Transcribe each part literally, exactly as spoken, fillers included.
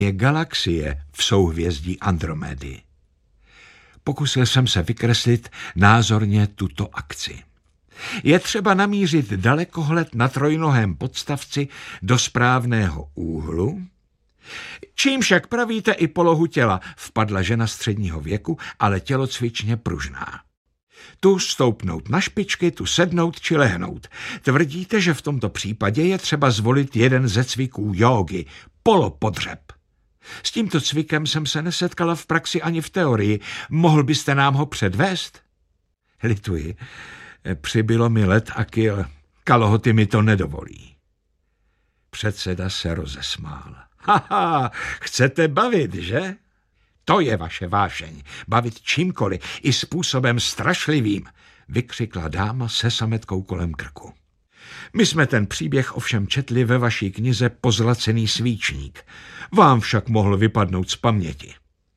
je galaxie v souhvězdí Andromedy. Pokusil jsem se vykreslit názorně tuto akci. Je třeba namířit dalekohled na trojnohém podstavci do správného úhlu, čímž, jak pravíte, i polohu těla vpadla žena středního věku, ale tělocvičně pružná. Tu stoupnout na špičky, tu sednout či lehnout. Tvrdíte, že v tomto případě je třeba zvolit jeden ze cviků jógy, polopodřeb. S tímto cvikem jsem se nesetkala v praxi ani v teorii. Mohl byste nám ho předvést? Lituji. Přibylo mi let a kil. Kalhoty mi to nedovolí. Předseda se rozesmál. Haha, chcete bavit, že? To je vaše vášeň. Bavit čímkoliv, i způsobem strašlivým, vykřikla dáma se sametkou kolem krku. My jsme ten příběh ovšem četli ve vaší knize Pozlacený svíčník. Vám však mohl vypadnout z paměti.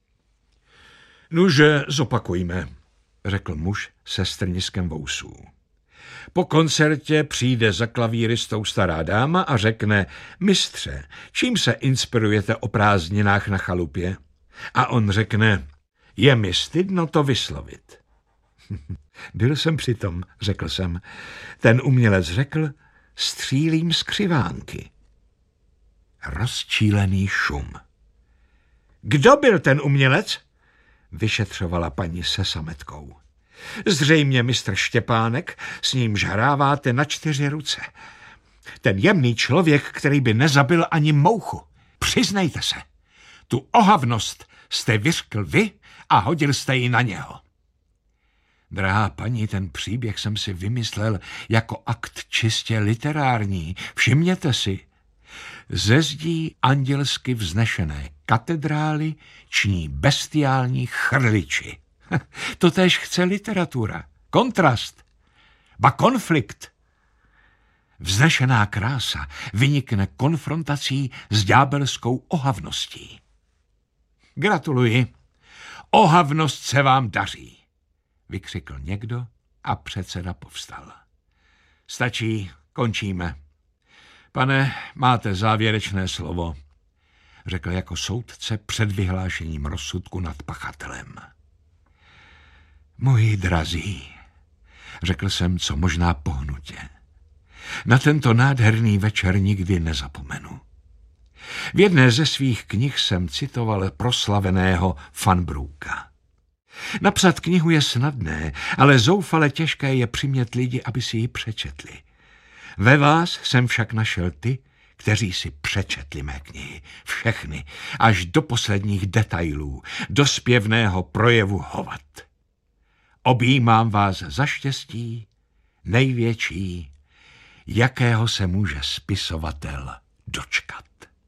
Nuže, zopakujme, řekl muž se strniskem vousů. Po koncertě přijde za klavíristou stará dáma a řekne: mistře, čím se inspirujete o prázdninách na chalupě? A on řekne: je mi stydno to vyslovit. Byl jsem přitom, řekl jsem. Ten umělec řekl: střílím z křivánky. Rozčílený šum. Kdo byl ten umělec? Vyšetřovala paní se sametkou. Zřejmě mistr Štěpánek, s nímž hráváte na čtyři ruce. Ten jemný člověk, který by nezabil ani mouchu. Přiznejte se, tu ohavnost jste vyřkl vy a hodil jste ji na něho. Drahá paní, ten příběh jsem si vymyslel jako akt čistě literární. Všimněte si. Ze zdí andělsky vznešené katedrály ční bestiální chrliči. Totéž chce literatura. Kontrast. Ba konflikt. Vznešená krása vynikne konfrontací s ďábelskou ohavností. Gratuluji. Ohavnost se vám daří, vykřikl někdo a předseda povstal. Stačí, končíme. Pane, máte závěrečné slovo, řekl jako soudce před vyhlášením rozsudku nad pachatelem. Moji drazí, řekl jsem co možná pohnutě, na tento nádherný večer nikdy nezapomenu. V jedné ze svých knih jsem citoval proslaveného Van Brooka. Napsat knihu je snadné, ale zoufale těžké je přimět lidi, aby si ji přečetli. Ve vás jsem však našel ty, kteří si přečetli mé knihy. Všechny, až do posledních detailů, do zpěvného projevu hovat. Objímám vás za štěstí, největší, jakého se může spisovatel dočkat.